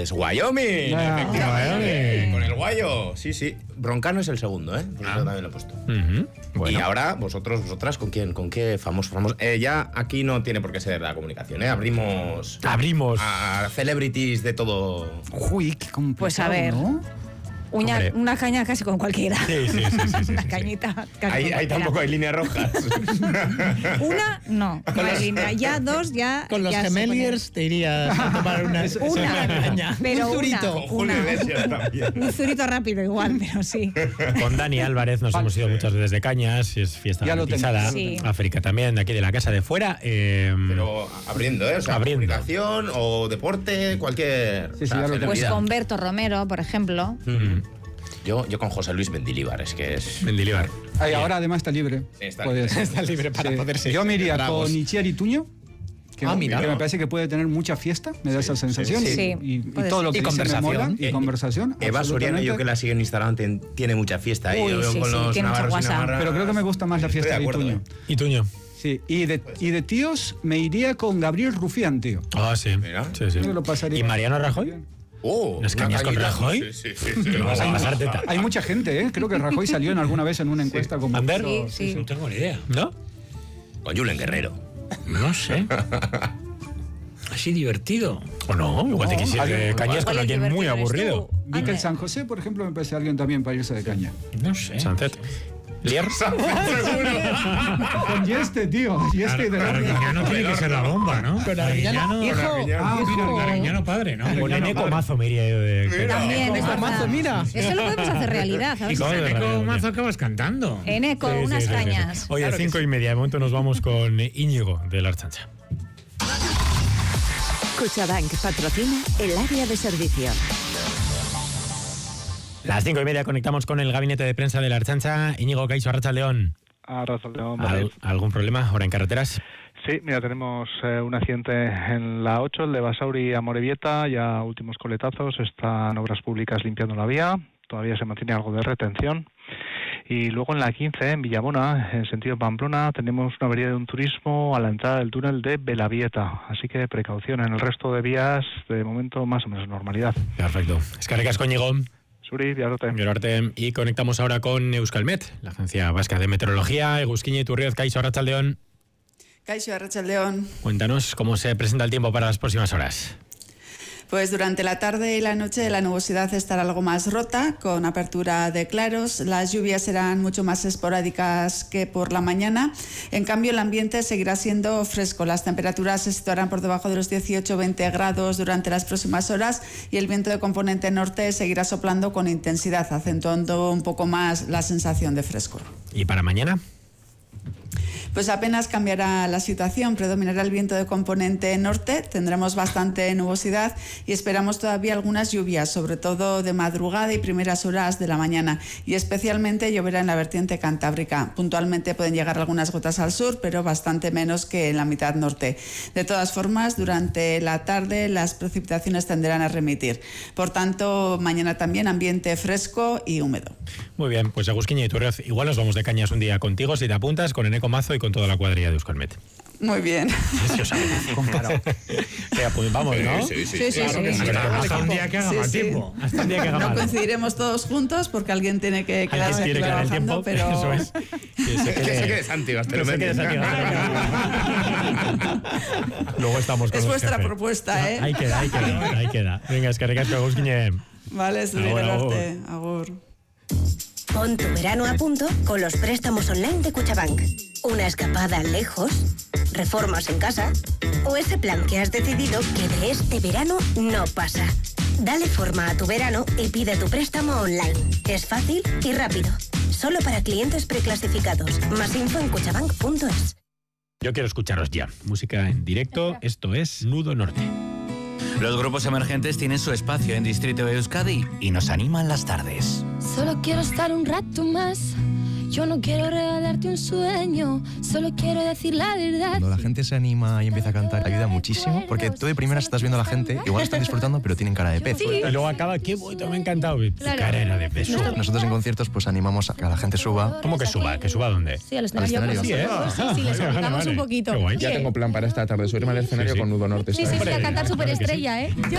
Pues Wyoming, efectivamente. Con el guayo. Sí, sí. Broncano es el segundo, ¿eh? Por eso también lo he puesto. Bueno. Y ahora, vosotras, ¿con quién? ¿Con qué famoso? Ya aquí no tiene por qué ser la comunicación, ¿eh? Abrimos a celebrities de todo. Uy, qué complicado, pues a ver, ¿no? Una caña casi con cualquiera. Sí. Una cañita. Ahí tampoco hay líneas rojas. Una, no hay línea. Ya dos, ya. Con los gemeliers te irías a tomar una caña. Pero un zurito. Con Julio Iglesias también. Un zurito rápido igual, pero sí. Con Dani Álvarez nos hemos ido muchas veces de cañas, es fiesta garantizada. Sí. África también, de aquí de la casa de fuera. Pero abriendo, ¿eh? O sea, comunicación o deporte, cualquier. Sí, ya lo pues con Berto Romero, por ejemplo. Yo con José Luis Mendilibar, es que es... Mendilibar. Ahora además está libre. Sí, está libre para poderse. Yo me iría con Itziar Ituño, que me parece que puede tener mucha fiesta, me da esa sensación. Sí. Y todo lo que dice me mola, y conversación. Eva Soriano, yo que la sigue en Instagram, tiene mucha fiesta ahí. Con los tiene mucho WhatsApp. Pero creo que me gusta más la fiesta de Ituño. Ituño. Sí, y de tíos me iría con Gabriel Rufián, tío. Ah, sí. Mira. Sí. Yo lo pasaría. ¿Y Mariano Rajoy? ¿Unas cañas con Rajoy? Sí. Vas a pasar teta. Hay mucha gente, ¿eh? Creo que Rajoy salió alguna vez en una encuesta como... ¿Ander? Sí. No tengo ni idea. ¿No? Con Julen Guerrero. No sé. Así divertido. ¿O no? Igual te quisieras de cañas con alguien muy aburrido. Miquel San José, por ejemplo, me parece alguien también para irse de caña. No sé. Sancet. ¿Lier? Con Yeste, tío. Yeste de Arguiñano tiene que ser la bomba, ¿no? Con Arguiñano. Arguiñano padre, ¿no? Con Eneco Mazo me iría yo de... También, es verdad. Mira. Eso lo podemos hacer realidad, ¿sabes? Y con Eneco Mazo acabas cantando. Eneco, unas cañas. Hoy a 5:30, de momento nos vamos con Íñigo de la Archancha. Cuchabank patrocina el área de servicio. Las 5:30 conectamos con el gabinete de prensa de la Archancha. Íñigo, Caixo, Arratsaldeón. Arratsaldeón. ¿Algún problema ahora en carreteras? Sí, mira, tenemos un accidente en la 8, el de Basauri a Morevieta, ya últimos coletazos, están obras públicas limpiando la vía, todavía se mantiene algo de retención. Y luego en la 15, en Villamona, en sentido Pamplona, tenemos una avería de un turismo a la entrada del túnel de Belavieta. Así que precaución, en el resto de vías, de momento, más o menos normalidad. Perfecto. Escarricas con Íñigo. Suri, Biararte. Y conectamos ahora con Euskalmet, la Agencia Vasca de Meteorología. Egusquiña y Turrioz, Caixo, Arratsaldeón. Caixo, Arratsaldeón. Cuéntanos cómo se presenta el tiempo para las próximas horas. Pues durante la tarde y la noche la nubosidad estará algo más rota, con apertura de claros. Las lluvias serán mucho más esporádicas que por la mañana. En cambio, el ambiente seguirá siendo fresco. Las temperaturas se situarán por debajo de los 18-20 grados durante las próximas horas y el viento de componente norte seguirá soplando con intensidad, acentuando un poco más la sensación de frescor. ¿Y para mañana? Pues apenas cambiará la situación, predominará el viento de componente norte, tendremos bastante nubosidad y esperamos todavía algunas lluvias, sobre todo de madrugada y primeras horas de la mañana, y especialmente lloverá en la vertiente cantábrica. Puntualmente pueden llegar algunas gotas al sur, pero bastante menos que en la mitad norte. De todas formas, durante la tarde las precipitaciones tenderán a remitir. Por tanto, mañana también ambiente fresco y húmedo. Muy bien, pues Egusquiña y Turrioz, igual nos vamos de cañas un día contigo, si te apuntas, con Eneco Mazo y con toda la cuadrilla de Euskalmet. Muy bien. Vamos, ¿no? Sí. Hasta un día que haga mal tiempo. Hasta un día que haga No mal. coincidiremos todos juntos porque alguien tiene que quedarse aquí trabajando, pero... Eso es. Que se quede Santi, Luego estamos con Es los vuestra jefes. propuesta, ¿eh? Ahí queda. Venga, es que recasco, Egusquiña. Vale, estoy de verte. Agur. Pon tu verano a punto con los préstamos online de Cuchabank. Una escapada lejos, reformas en casa o ese plan que has decidido que de este verano no pasa. Dale forma a tu verano y pide tu préstamo online. Es fácil y rápido. Solo para clientes preclasificados. Más info en cuchabank.es. Yo quiero escucharos ya. Música en directo. Esto es Nudo Norte. Los grupos emergentes tienen su espacio en Distrito de Euskadi y nos animan las tardes. Solo quiero estar un rato más. Yo no quiero regalarte un sueño, solo quiero decir la verdad. Cuando la gente se anima y empieza a cantar, ayuda muchísimo, porque tú de primeras estás viendo a la gente, igual están disfrutando, pero tienen cara de pez. Sí. Y luego acaba, qué bonito, me ha encantado. Claro. Carrera de pez. Nosotros en conciertos pues animamos a que la gente suba. ¿Cómo que suba? ¿Que suba dónde? Sí, al escenario. Sí, Sí, les explicamos un poquito. Qué guay. Ya tengo plan para esta tarde, subirme al escenario con Nudo Norte. Sí, a cantar superestrella, ¿eh?